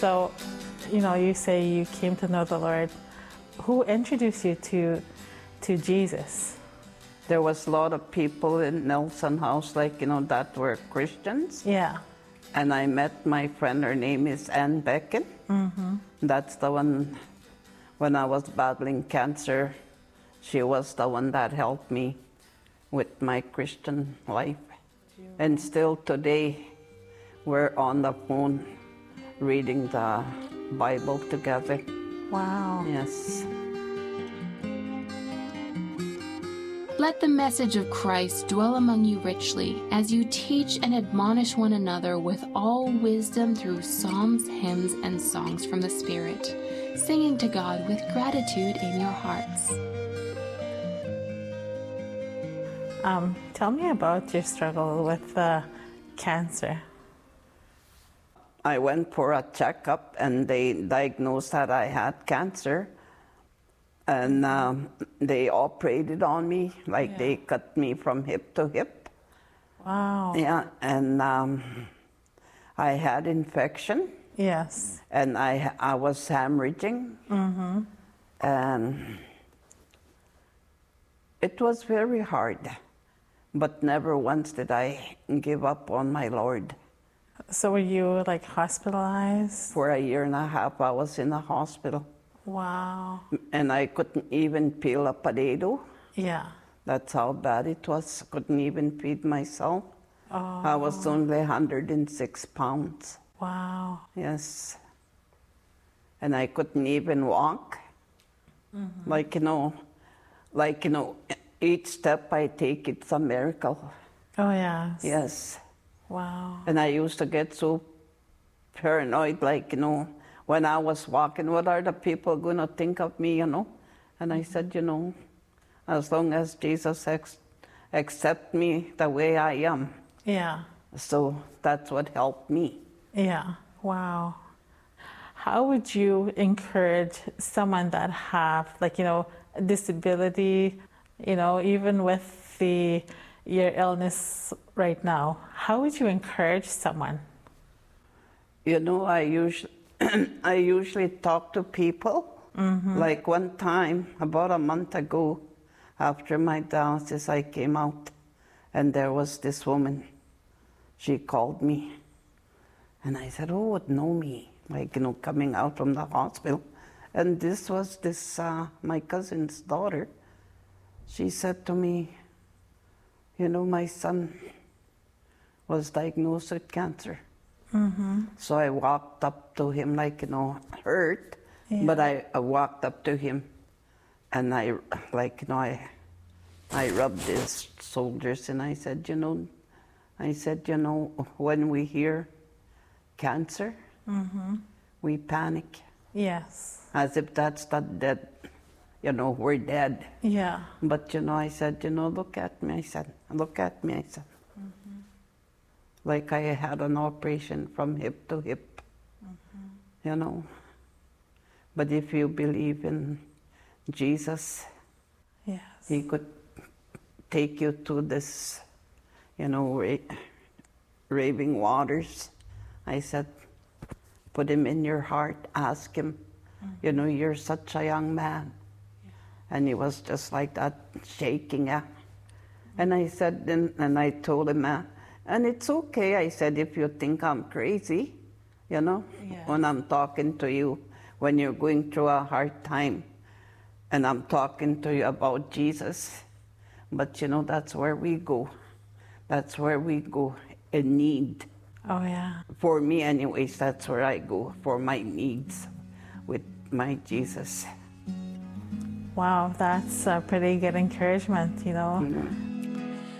So, you say you came to know the Lord. Who introduced you to Jesus? There was a lot of people in Nelson House, that were Christians. Yeah. And I met my friend, her name is Ann Becken. Mm-hmm. That's the one, when I was battling cancer, she was the one that helped me with my Christian life. And still today, we're on the phone reading the Bible together. Wow. Yes. Let the message of Christ dwell among you richly as you teach and admonish one another with all wisdom through psalms, hymns, and songs from the Spirit, singing to God with gratitude in your hearts. Tell me about your struggle with cancer. I went for a checkup and they diagnosed that I had cancer. And they operated on me, they cut me from hip to hip. Wow. Yeah, and I had infection. Yes. And I was hemorrhaging. Mm-hmm. And it was very hard. But never once did I give up on my Lord. So were you hospitalized? For a year and a half, I was in the hospital. Wow. And I couldn't even peel a potato. Yeah. That's how bad it was. Couldn't even feed myself. Oh. I was only 106 pounds. Wow. Yes. And I couldn't even walk. Mm-hmm. Each step I take, it's a miracle. Oh, yes. Yes. Wow. And I used to get so paranoid, when I was walking, what are the people going to think of me, And I said, as long as Jesus accept me the way I am. Yeah. So that's what helped me. Yeah. Wow. How would you encourage someone that have, disability, even with your illness right now? How would you encourage someone? I usually talk to people. Mm-hmm. Like one time, about a month ago, after my dialysis, I came out and there was this woman. She called me and I said, "Oh, would know me," coming out from the hospital. And this was my cousin's daughter. She said to me, "My son was diagnosed with cancer." Mm-hmm. So I walked up to him hurt, yeah. But I walked up to him and I rubbed his shoulders and I said, when we hear cancer, mm-hmm. we panic. Yes. As if that's not dead, we're dead. Yeah. But, I said, look at me, I said. Mm-hmm. Like I had an operation from hip to hip, mm-hmm. But if you believe in Jesus, yes. He could take you to this, raving waters. I said, put Him in your heart, ask Him. Mm-hmm. You're such a young man. Yeah. And he was just like that, shaking. Mm-hmm. And I said, and I told him, and it's okay, I said, if you think I'm crazy, Yes. when I'm talking to you, when you're going through a hard time, and I'm talking to you about Jesus. But that's where we go. That's where we go in need. Oh, yeah. For me anyways, that's where I go for my needs with my Jesus. Wow, that's a pretty good encouragement, Mm-hmm.